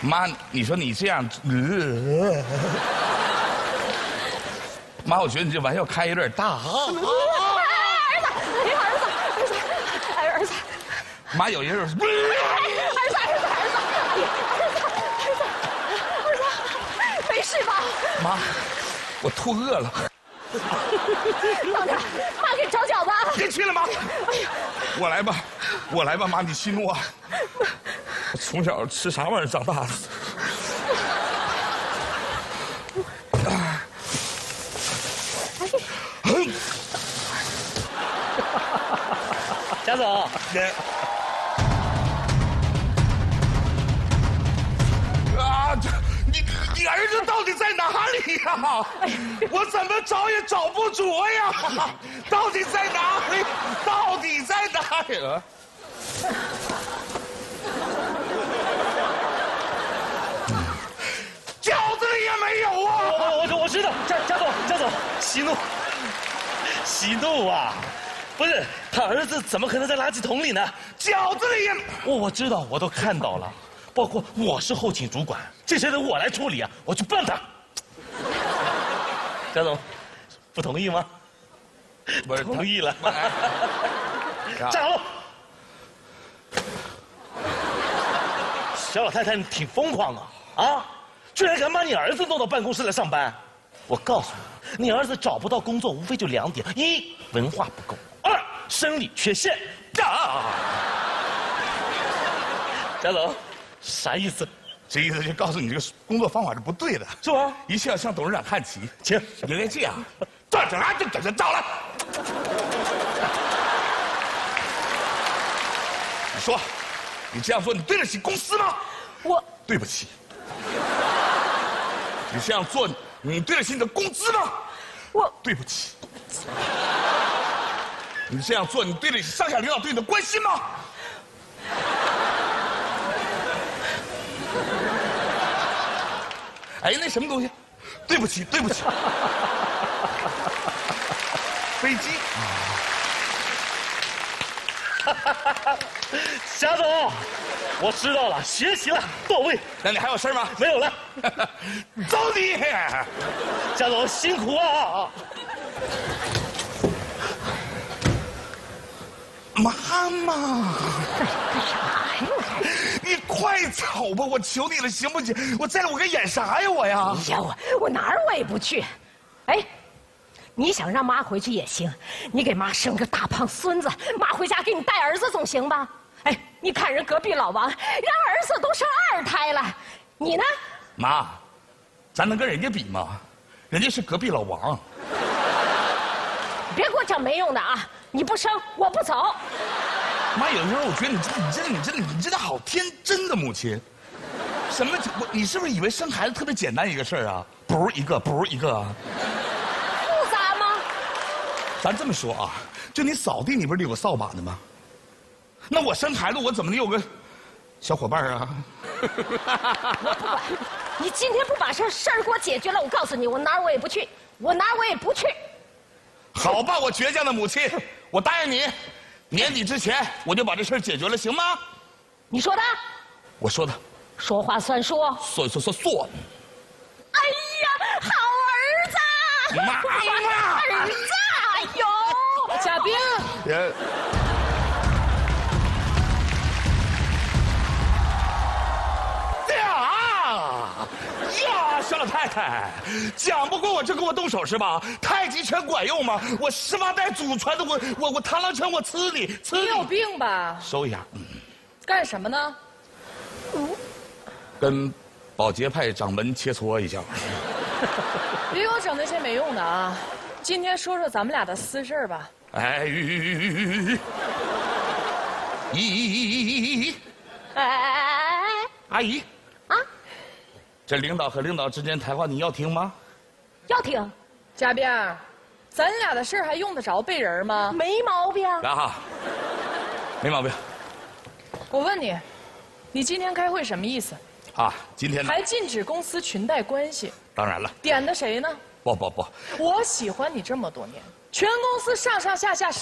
妈，你说你这样，妈，我觉得你这玩笑开有点大。 儿子， 妈，有人儿子，没事吧？ 妈，我吐饿了。 等着，妈给你找饺子。 别去了，妈。哎呀，我来吧，妈，你息怒啊。我从小吃啥玩意儿长大的？ 贾总， 你儿子到底在哪里呀？我怎么找也找不着呀！到底在哪里？到底在哪里？饺子里也没有啊！ 我知道，贾总，息怒啊！不是，他儿子怎么可能在垃圾桶里呢？ 饺子里也…… 我知道，我都看到了，包括我是后勤主管，这事得我来处理啊！我去办他。贾总，不同意吗？ 不是， 同意了。 站好。小老太太，你挺疯狂啊！居然敢把你儿子弄到办公室来上班！我告诉你，你儿子找不到工作，无非就2点：一，文化不够；二，生理缺陷。贾总，啥意思？ 这意思就告诉你这个工作方法是不对的， 是吗？ 一切要向董事长看齐。 请， 应该这样。站着啊，这到了。你说，你这样做，你对得起公司吗？ 我对不起。你这样做，你对得起你的工资吗？ 我对不起。你这样做，你对得起上下领导对你的关心吗？哎，那什么东西？对不起，对不起。飞机。 贾总，我知道了，学习了，到位。 那你还有事吗？ 没有了。 走你！ 贾总辛苦啊！ 妈妈， 干啥呀？ 你快走吧，我求你了，行不行？我在这我该演啥呀，我呀？ 哎呀，我哪儿我也不去。哎，你想让妈回去也行，你给妈生个大胖孙子，妈回家给你带儿子总行吧？哎，你看人隔壁老王，人儿子都生2胎了，你呢？ 妈，咱能跟人家比吗？人家是隔壁老王。 别给我讲没用的啊！你不生，我不走。 妈，有时候我觉得你真的好天真的母亲。什么？你是不是以为生孩子特别简单一个事儿啊？不是一个，不是一个啊。 复杂吗？ 咱这么说啊，就你扫地，你不是有个扫把的吗？那我生孩子，我怎么能有个小伙伴啊？ 我不管，你今天不把事儿给我解决了，我告诉你，我哪儿我也不去，我哪儿我也不去。 好吧，我倔强的母亲，我答应你，年底之前我就把这事儿解决了，行吗？ 你说的？ 我说的。 说话算数。 说。 哎呀，好儿子！ 妈！ 儿子！哎呦， 贾冰。 呀，小老太太，讲不过我就跟我动手是吧？太极拳管用吗？我18代祖传的，我螳螂拳我吃你。 你有病吧？ 收一下。 干什么呢？ 跟保洁派掌门切磋一下。 别给我整那些没用的啊！今天说说咱们俩的私事儿吧。 哎，阿姨啊， 这领导和领导之间谈话你要听吗？ 要听。 贾冰，咱俩的事儿还用得着背人吗？ 没毛病。 啊，没毛病。 我问你，你今天开会什么意思？ 啊，今天呢？ 还禁止公司裙带关系。 当然了。 点的谁呢？ 不。 我喜欢你这么多年，全公司上上下下